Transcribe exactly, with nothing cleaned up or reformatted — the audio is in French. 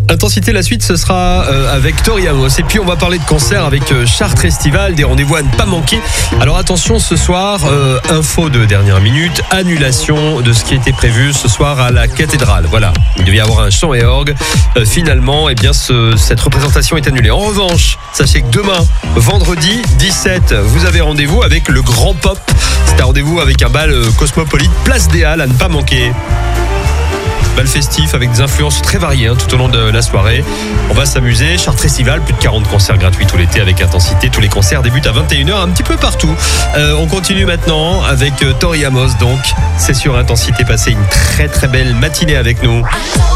Intensité, la suite, ce sera euh, avec Tori Amos. Et puis, on va parler de concert avec euh, Chartres Estival, des rendez-vous à ne pas manquer. Alors, attention, ce soir, euh, info de dernière minute, annulation de ce qui était prévu ce soir à la cathédrale. Voilà, il devait y avoir un chant et orgue. Euh, finalement, eh bien, ce, cette représentation est annulée. En revanche, sachez que demain, vendredi dix-sept, vous avez rendez-vous avec le Grand Pop. C'est un rendez-vous avec un bal euh, cosmopolite, place des Halles, à ne pas manquer. Bal festif avec des influences très variées hein, tout au long de la soirée. On va s'amuser. Chartres Estival, plus de quarante concerts gratuits tout l'été avec intensité. Tous les concerts débutent à vingt et une heures un petit peu partout. Euh, on continue maintenant avec euh, Tori Amos. Donc, c'est sur Intensité. Passez une très très belle matinée avec nous.